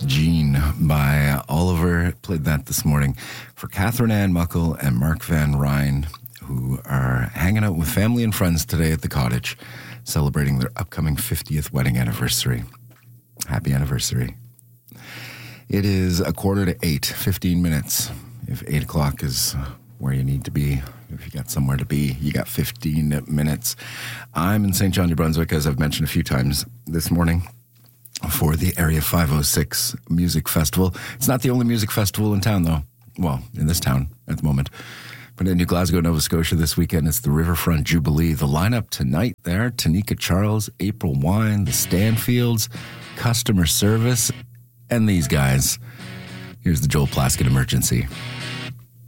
Jean by Oliver. Played that this morning for Catherine Ann Muckle and Mark Van Ryn, who are hanging out with family and friends today at the cottage, celebrating their upcoming 50th wedding anniversary. Happy anniversary. It is 7:45, 15 minutes. If 8 o'clock is where you need to be, if you got somewhere to be, you got 15 minutes. I'm in St. John, New Brunswick, as I've mentioned a few times this morning, for the Area 506 Music Festival. It's not the only music festival in town, though. Well, in this town at the moment. But in New Glasgow, Nova Scotia this weekend, it's the Riverfront Jubilee. The lineup tonight there, Tanika Charles, April Wine, the Stanfields, Customer Service, and these guys. Here's the Joel Plaskett Emergency.